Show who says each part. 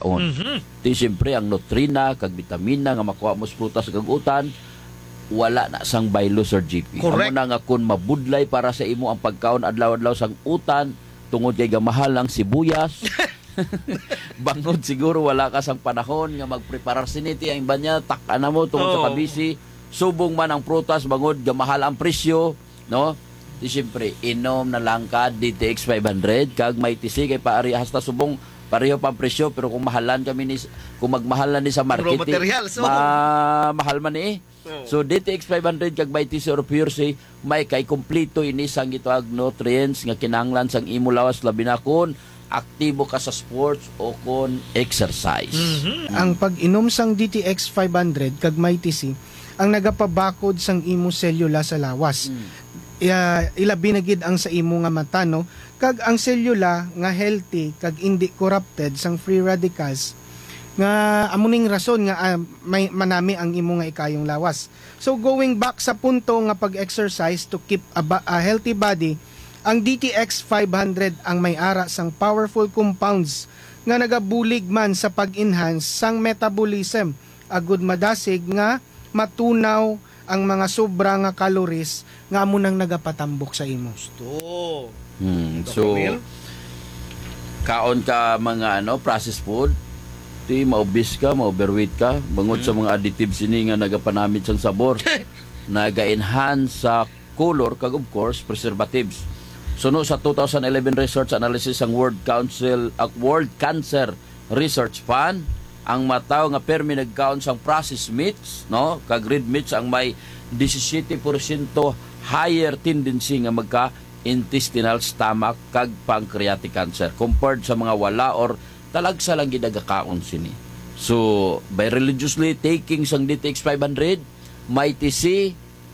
Speaker 1: pagkaon. Di siyempre ang nutrina kag vitamina nga makuha mo sa prutas kag utan wala na sang baylo, Sir GP.
Speaker 2: Correct.
Speaker 1: Amo na nga kun mabudlay para sa imo ang pagkaon adlaw-adlaw sang utan tungod kay gamahal ang sibuyas. Bangod siguro wala ka sang panahon nga magpreparar siniti ang banya tak-an na mo tungod sa kabisi. Subong man ang prutas bangod gamahal ang presyo, no? Di siyempre inom na lang ka DTX 500 kag may tisi kay paari hasta subong pareho pa ang presyo pero kung mahalan kami ni kung magmahalan ni sa market
Speaker 2: Raw materials,
Speaker 1: mahal man eh. So DTX 500 kag may tisi or pure say may kay kompleto ini sang gituag nutrients nga kinahanglan sang imo lawas labi na kun aktibo ka sa sports o kon exercise.
Speaker 3: Ang pag-inom sang DTX 500 kag may TC ang nagapabakod sang imo selula sa lawas. Ilabi na gid ang sa imo nga mata, no? Kag ang selula nga healthy kag hindi corrupted sang free radicals nga amuning rason nga may manami ang imo nga ikayong lawas. So going back sa punto nga pag-exercise to keep a healthy body, ang DTX 500 ang may ara sang powerful compounds nga nagabulig man sa pag-enhance sang metabolism, agud madasig nga matunaw ang mga sobra nga calories nga amo nang nagapatambok sa imo.
Speaker 1: So kaon ka mga processed food, di maobis ka, ma-overweight ka, bangod sa mga additives ini nga nagapanamit sang sabor, naga-enhance sa color kag of course preservatives. Suno sa 2011 research analysis ang World Cancer Research Fund, ang mataw nga permi nagkaon sang processed meats, no, kag red meats ang may 17% higher tendency nga magka-intestinal stomach kag pancreatic cancer compared sa mga wala or talagsa lang gidagakaon sini. So, by religiously taking sang DTX 500, may TC